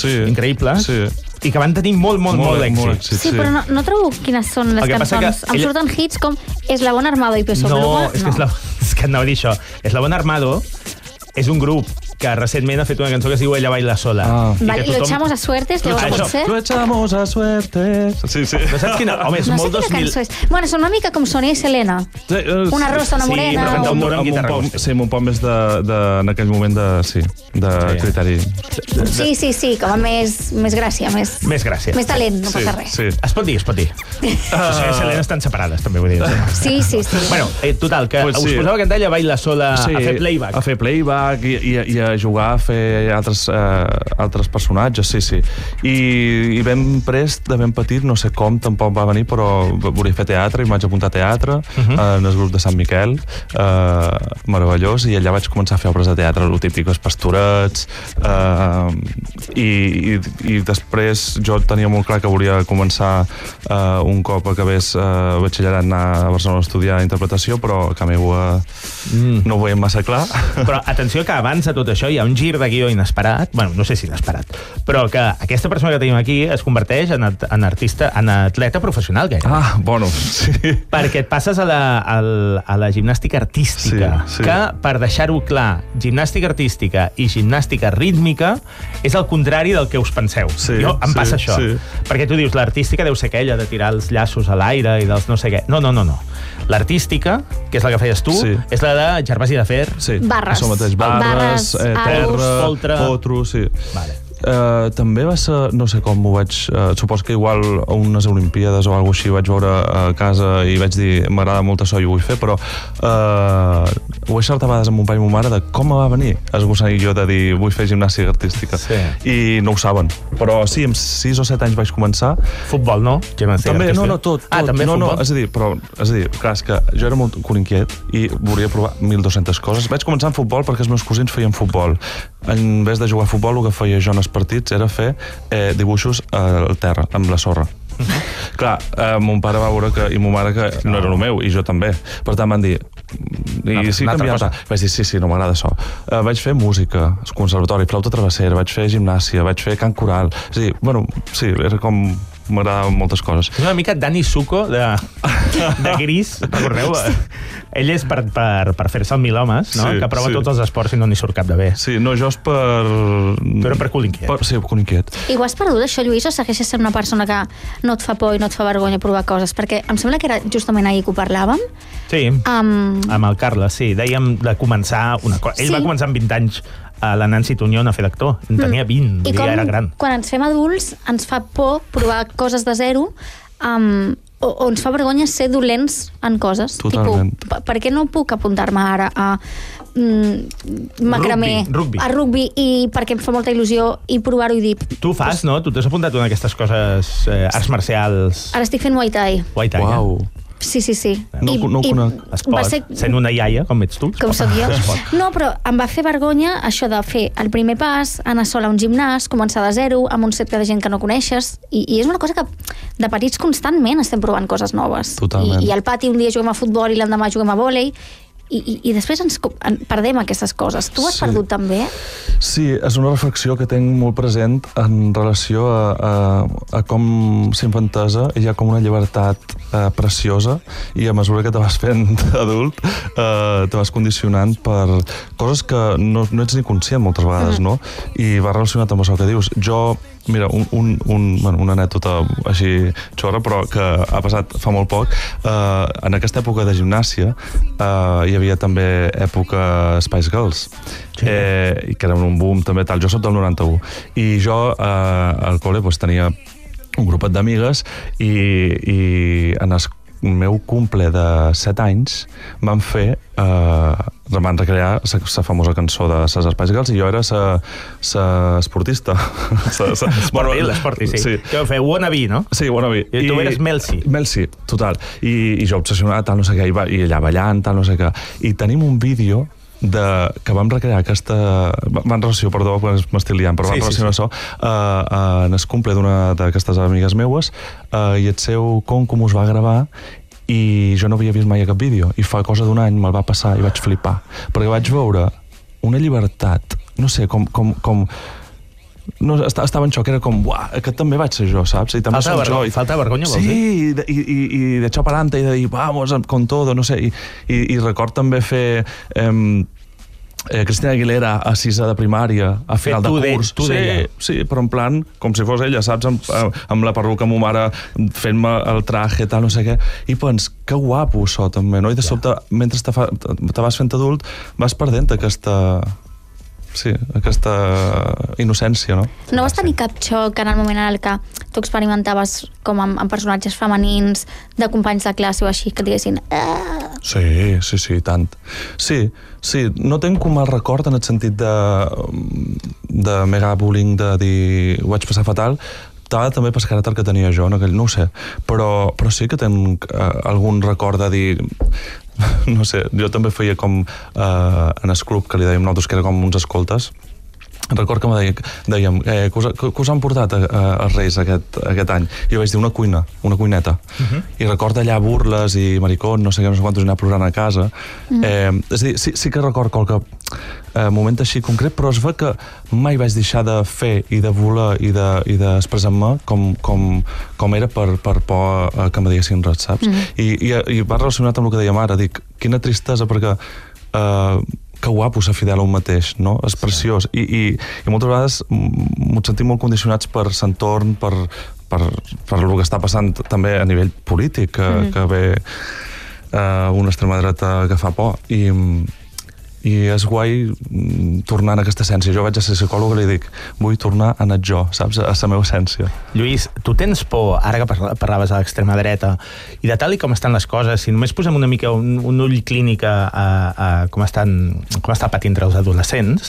increïble, i que van tenir molt èxit. Sí, però no trobo quines són les cançons. Em surten hits com Eslabón Armado i Peso Pluma. No, és que anava a dir això. Eslabón Armado és un grup que recentment ha fet una cançó que es diu Ella baila sola. Vale, lo echamos a suertes, llavors pot ser? Lo echamos a suertes. Sí. No saps quina? Home, és molt 2000. Bueno, són una mica com Sonia i Selena. Una rosa, una morena. Sí, però amb guitarra acústica. Sí, amb un poc més en aquell moment de criteri. Sí, com a més gràcia, més gràcia. Més talent, no passa res. Es pot dir. Sonia i Selena estan separades, també vull dir. Sí. Bueno, total, que us posava a cantar Ella baila sola, a fer playback. A fer playback i a jugar, a fer altres personatges, sí. I ben prest, de ben petit, no sé com, tampoc va venir, però volia fer teatre i m'haig apuntat a teatre en el grup de Sant Miquel, meravellós, i allà vaig començar a fer obres de teatre, el típic, els pastorets, i després jo tenia molt clar que volia començar un cop acabés batxillerat anar a Barcelona a estudiar interpretació, però que a mi no ho veiem massa clar. Però atenció que abans de tot això hi ha un gir de guió inesperat, bueno, no sé si inesperat, però que aquesta persona que tenim aquí es converteix en artista, en atleta professional, gairebé. Bueno, sí. Perquè et passes a la gimnàstica artística, que, per deixar-ho clar, gimnàstica artística i gimnàstica rítmica és el contrari del que us penseu. Em passa això. Perquè tu dius, l'artística deu ser aquella de tirar els llaços a l'aire i dels no sé què. No. L'artística, que és la que feies tu, és la de Gervasi de Fer. Barres. Això mateix, barres, terra, potro, sí. Vale. També va ser, no sé com ho vaig, suposo que igual a unes Olimpíades o alguna així vaig veure a casa i vaig dir, m'agrada molt això i ho vull fer, però ho he xerrat a vegades amb mon pare i ma mare de com va venir esgossar jo de dir vull fer gimnàstica artística, i no ho saben, però sí, amb 6 o 7 anys vaig començar. Futbol, no? També, no, tot. També futbol? És a dir, clar, és que jo era molt inquiet i volia provar 1.200 coses. Vaig començar en futbol perquè els meus cosins feien futbol. En vez de jugar a futbol, el que feia jo en els partits era fer dibuixos al terra, amb la sorra. Clar, mon pare va veure i ma mare que no era el meu, i jo també. Per tant van dir, i sí canviava. Vaig dir, sí, no m'agrada això. Vaig fer música, conservatori, flauta travessera, vaig fer gimnàsia, vaig fer cant coral. És a dir, bueno, sí, era com... m'agradaven moltes coses. És una mica Dani Zuko de Gris, recordeu? Ell és per fer-se el mil homes, no? Que prova tots els esports i no n'hi surt cap de bé. Sí, no, jo és per... Tu era per cul inquiet. Sí, cul inquiet. I ho has perdut, això, Lluís, o segueixes sent una persona que no et fa por i no et fa vergonya provar coses? Perquè em sembla que era justament ahir que ho parlàvem. Sí, amb el Carles, sí. Dèiem de començar una cosa. Ell va començar amb 20 anys a la Nancy Tuñón a fer d'actor. En tenia 20, vull dir, era gran. I com quan ens fem adults ens fa por provar coses de zero, o ens fa vergonya ser dolents en coses. Totalment. Per què no puc apuntar-me ara a macramé, a rugby, i perquè em fa molta il·lusió i provar-ho i dir... Tu fas, no? Tu t'has apuntat una d'aquestes coses, arts marcials... Ara estic fent Muay Thai. Uau. Sí. No ho conec. Es pot, sent una iaia, com ets tu. Com soc jo. No, però em va fer vergonya això de fer el primer pas, anar sola a un gimnàs, començar de zero, amb un cercle de gent que no coneixes, i és una cosa que de petits constantment estem provant coses noves. Totalment. I al pati un dia juguem a futbol i l'endemà juguem a vòlei, i després ens perdem aquestes coses. Tu ho has perdut també? Sí, és una reflexió que tinc molt present en relació a com s'infantesa hi ha com una llibertat preciosa, i a mesura que te vas fent adult te vas condicionant per coses que no ets ni conscient moltes vegades, no? I va relacionat amb això que dius. Jo, mira, una anècdota així xorra, però que ha passat fa molt poc. En aquesta època de gimnàsia hi havia també època Spice Girls, que era un boom també tal. Jo soc del 91 i jo al col·le tenia un grupet d'amigues i en el meu cumple de 7 anys van fer van recrear la famosa cançó de les Spice Girls, i jo era la esportista. L'esporti, sí. Que vau fer Wannabe, no? Sí, Wannabe. I tu eres Melsi. Melsi, total. I jo obsessionat, tal, no sé què, i allà ballant, tal, no sé què. I tenim un vídeo que vam recrear aquesta... Van relació, perdó, m'estic liant, però van relacionar això en el cumple d'una d'aquestes amigues meues, i el seu com us va gravar, i jo no havia vist mai aquest vídeo, i fa cosa d'un any me'l va passar i vaig flipar, perquè vaig veure una llibertat, no sé, com no, estava en xoc, era com, buah, aquest també vaig ser jo, saps? I també falta vergonya, vols dir? Sí, i de echar pa'lante, i de dir, vamos, con todo, no sé, i record també fer... Cristina Aguilera a 6a de primària, a final de curs. Sí, però en plan, com si fos ella, saps? Amb la perruca amb ma mare fent-me el traje, tal, no sé què. I pens, que guapo això, també, no? I de sobte, mentre te vas fent adult, vas perdent aquesta innocència, no? No vas tenir cap xoc en el moment en el que tu experimentaves com amb personatges femenins de companys de classe o així, que diguessin... Sí, tant. Sí, no tenc un mal record en el sentit de mega bullying, de dir ho vaig passar fatal, també per caràcter que tenia jo, no ho sé, però sí que tenc algun record de dir... No sé, jo també feia com en el club que li dèiem nosaltres, que era com uns escoltes. Record que dèiem, què us han portat els Reis aquest any? I jo vaig dir una cuineta. I record allà burles i maricón, no sé què, no sé quantos anar plorant a casa. És a dir, sí que record qualque moment així concret, però es veu que mai vaig deixar de fer i de voler i d'expressar-me com era per por que me diguessin res, saps? I va relacionat amb el que dèiem ara, dic, quina tristesa, perquè que guapo ser fidel a un mateix, no? És preciós. I moltes vegades ens sentim molt condicionats per l'entorn, per el que està passant també a nivell polític, que ve una extrema dreta que fa por. I és guai tornar a aquesta essència. Jo vaig a ser psicòloga i li dic, vull tornar a anar jo, saps? A la meva essència. Lluís, tu tens por, ara que parlaves a l'extrema dreta, i de tal i com estan les coses, si només posem una mica un ull clínic a com està patint entre els adolescents,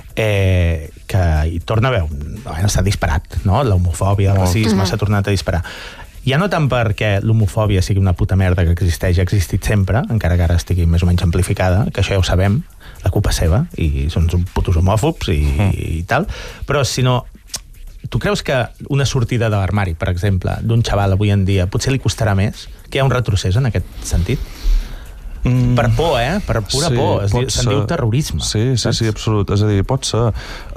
que hi torna a haver, està disparat, no? L'homofòbia, el racisme s'ha tornat a disparar. Ja no tant perquè l'homofòbia sigui una puta merda que existeix, ha existit sempre, encara que ara estigui més o menys amplificada, que això ja ho sabem, la culpa és seva, i són putos homòfobs i tal, però si no, tu creus que una sortida de l'armari, per exemple, d'un xaval avui en dia, potser li costarà més? Que hi ha un retrocés en aquest sentit? Per por, per pura por. Se'n diu terrorisme. Sí, absolut. És a dir, pot ser...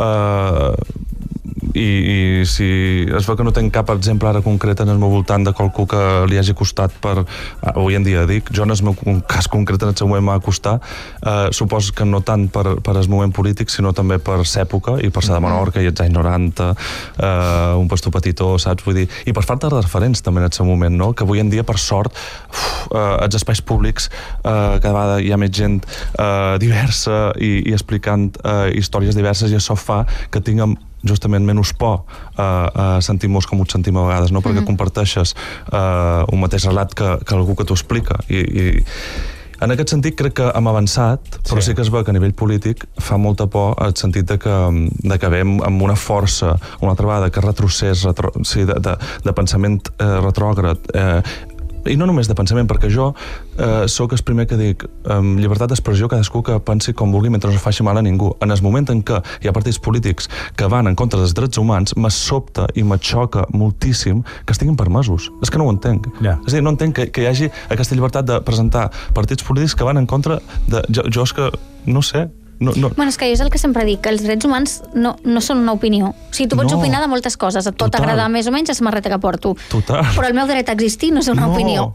I si es veu que no tenc cap exemple ara concret en el meu voltant de qualcú que li hagi costat avui en dia dic, jo en el meu cas concret en el seu moment m'ha costat, supos que no tant per el moment polític, sinó també per l'època i per ser de Menorca i els anys 90, un pastor petitó, saps? Vull dir, i per falta de referents també en el seu moment, no? Que avui en dia, per sort, als espais públics cada vegada hi ha més gent diversa i explicant històries diverses, i això fa que tinguem justament menys por a sentir-nos com ho sentim a vegades, no? Perquè comparteixes un mateix relat que algú que t'ho explica. I en aquest sentit crec que hem avançat, però sí que es veu que a nivell polític fa molta por el sentit de que ve amb una força, una altra vegada, que retrocés de pensament retrògrad, i no només de pensament, perquè jo sóc el primer que dic llibertat d'expressió, cadascú que pensi com vulgui mentre no faci mal a ningú. En el moment en què hi ha partits polítics que van en contra dels drets humans, me sobta i me xoca moltíssim que estiguin permesos. És que no ho entenc. És a dir, no entenc que hi hagi aquesta llibertat de presentar partits polítics que van en contra de... Jo és que, no sé... Bueno, és que és el que sempre dic, que els drets humans no són una opinió. O sigui, tu pots opinar de moltes coses, et pot agradar més o menys la samarreta que porto. Però el meu dret a existir no és una opinió.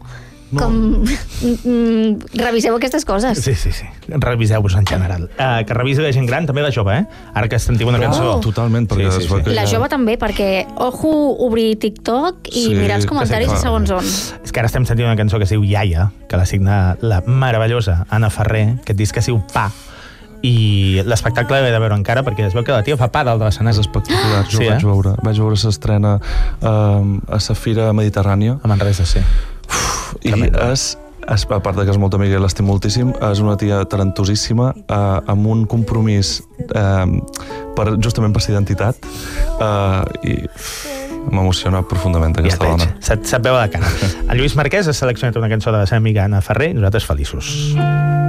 Reviseu aquestes coses. Sí. Reviseu-vos en general. Que revisi la gent gran, també la jove, Ara que sentiu una cançó. Totalment. La jove també, perquè ojo obrir TikTok i mirar els comentaris de segons on. És que ara estem sentint una cançó que es diu Iaia, que la signa la meravellosa Anna Ferrer, que et dius que es diu Pa. I l'espectacle l'he de veure encara, perquè es veu que la tia fa pa dalt de l'escenari. És espectacular, jo vaig veure l'estrena a la Fira Mediterrània. A Manresa, sí. I a part que és molt amiga i l'estim moltíssim, és una tia talentosíssima, amb un compromís justament per la identitat, i m'emociona profundament aquesta dona. Se't veu a la cara. El Lluís Marquès ha seleccionat una cançó de la seva amiga Anna Ferrer, nosaltres feliços.